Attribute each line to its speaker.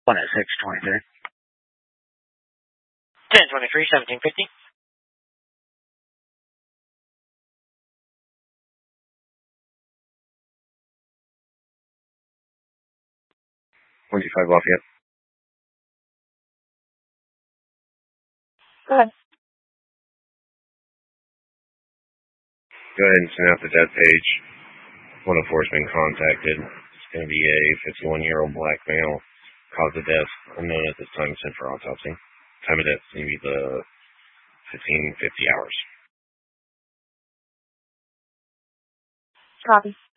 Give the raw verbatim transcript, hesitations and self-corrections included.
Speaker 1: One at six twenty-three.
Speaker 2: ten twenty-three, seventeen fifty.
Speaker 3: one two five Lafayette.
Speaker 4: Go ahead.
Speaker 3: Go ahead and send out the death page. one oh four has been contacted. It's going to be a fifty-one-year-old black male. Cause of death unknown at this time, sent for autopsy. Time of death is going to be the fifteen fifty hours.
Speaker 4: Copy.